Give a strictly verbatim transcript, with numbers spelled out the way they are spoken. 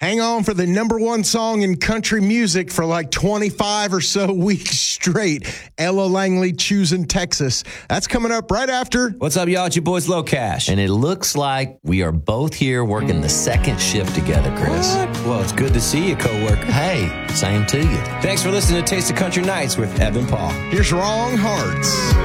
Hang on for the number one song in country music for like twenty-five or so weeks straight. Ella Langley, Choosing Texas. That's coming up right after. What's up, y'all? It's your boys, Low Cash. And it looks like we are both here working the second shift together, Chris. What? Well, it's good to see you, coworker. Hey, same to you. Thanks for listening to Taste of Country Nights with Evan Paul. Here's Wrong Hearts.